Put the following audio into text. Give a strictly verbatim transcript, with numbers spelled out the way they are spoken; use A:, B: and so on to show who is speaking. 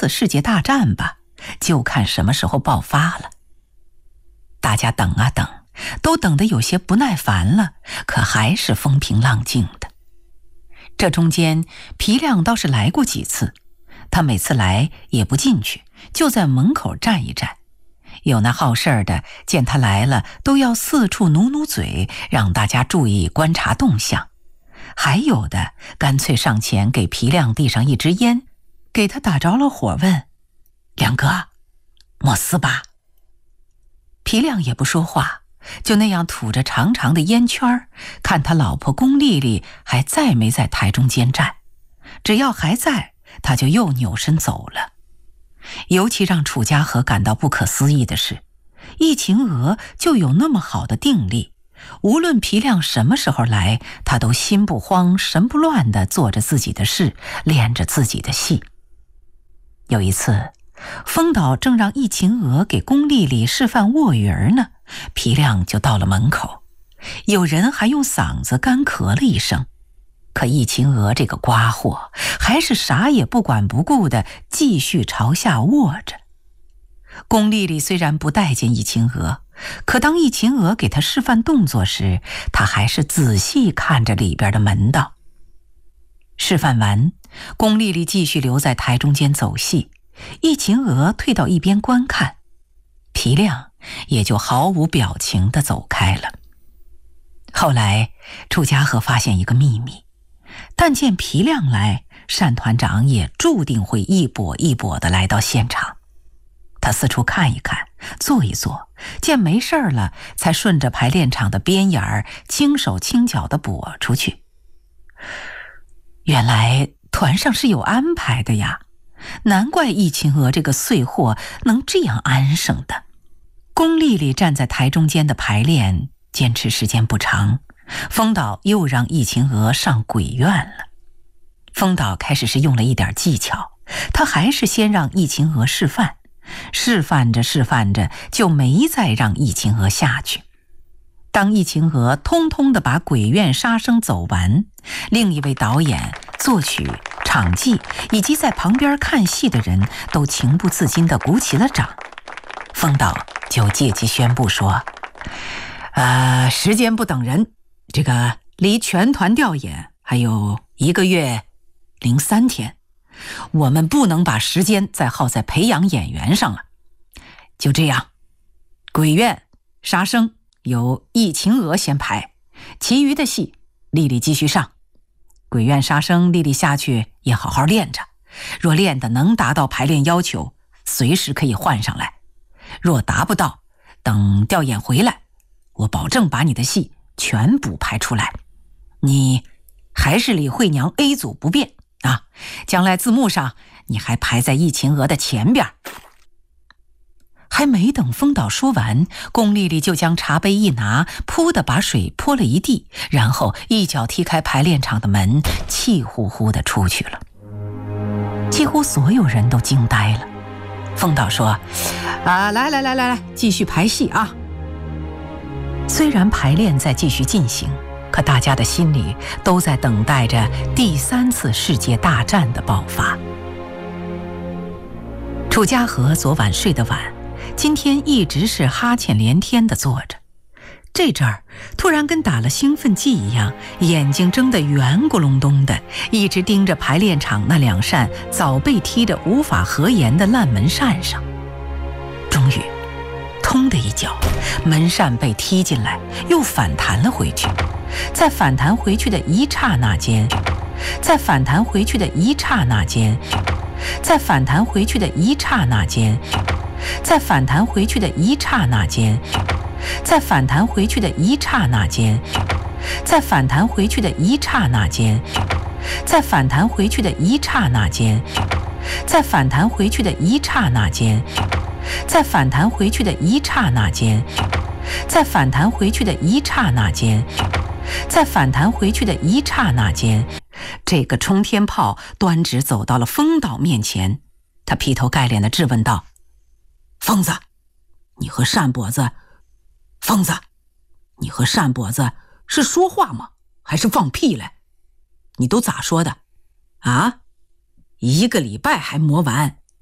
A: 次世界大战吧，就看什么时候爆发了。大家等啊等，都等得有些不耐烦了，可还是风平浪静的。这中间皮亮倒是来过几次，他每次来也不进去，就在门口站一站。有那好事儿的见他来了，都要四处努努嘴，让大家注意观察动向。还有的干脆上前给皮亮递上一支烟，给他打着了火，问：亮哥，莫斯吧？皮亮也不说话，就那样吐着长长的烟圈，看他老婆龚丽丽还在没在台中间站。只要还在，他就又扭身走了。尤其让楚家和感到不可思议的是，易秦娥就有那么好的定力，无论皮亮什么时候来，他都心不慌神不乱地做着自己的事，练着自己的戏。有一次，风岛正让易秦娥给龚丽丽示范卧鱼儿呢，皮亮就到了门口，有人还用嗓子干咳了一声，可易秦娥这个瓜货还是啥也不管不顾地继续朝下卧着。龚丽丽虽然不待见易秦娥，可当易秦娥给她示范动作时，她还是仔细看着里边的门道。示范完，龚丽丽继续留在台中间走戏，易秦娥退到一边观看，皮亮也就毫无表情地走开了。后来楚家和发现一个秘密，但见皮亮来，单团长也注定会一跛一跛地来到现场。他四处看一看，坐一坐，见没事儿了，才顺着排练场的边沿儿轻手轻脚地跛出去。原来团上是有安排的呀，难怪易秦娥这个碎货能这样安生的。龚丽丽站在台中间的排练，坚持时间不长，风岛又让易秦娥上鬼院了。风岛开始是用了一点技巧，他还是先让易秦娥示范，示范着示范着就没再让易秦娥下去。当易秦娥通通地把鬼院杀生走完，另一位导演、作曲、场记以及在旁边看戏的人都情不自禁地鼓起了掌。风岛就借机宣布说：呃，时间不等人，这个离全团调演还有一个月零三天，我们不能把时间再耗在培养演员上了。就这样，鬼院、杀生由易秦娥先排，其余的戏丽丽继续上。鬼院杀生丽丽下去也好好练着，若练得能达到排练要求，随时可以换上来。若达不到，等调演回来，我保证把你的戏全部排出来。你还是李慧娘 A 组不变啊，将来字幕上你还排在易秦娥的前边。还没等风岛说完，龚丽丽就将茶杯一拿，噗地把水泼了一地，然后一脚踢开排练场的门，气呼呼地出去了。几乎所有人都惊呆了。风岛说：啊，来来来来来，继续排戏啊。虽然排练在继续进行，可大家的心里都在等待着第三次世界大战的爆发。楚家和昨晚睡得晚，今天一直是哈欠连天地坐着，这阵儿突然跟打了兴奋剂一样，眼睛睁得圆咕隆咚的，一直盯着排练场那两扇早被踢得无法合檐的烂门扇上。终于通的一脚，门扇被踢进来，又反弹了回去。在反弹回去的一刹那间，在反弹回去的一刹那间，在反弹回去的一刹那间，在反弹回去的一刹那间，在反弹回去的一刹那间，在反弹回去的一刹那间，在反弹回去的一刹那间，在反弹回去的一刹那间，在反弹回去的一刹那间，在反弹回去的一刹那间，在反弹回去的一刹那间，这个冲天炮端直走到了风岛面前，他劈头盖脸地质问道：疯子，你和单跛子，疯子，你和单跛子是说话吗？还是放屁嘞？你都咋说的？啊？一个礼拜还磨完，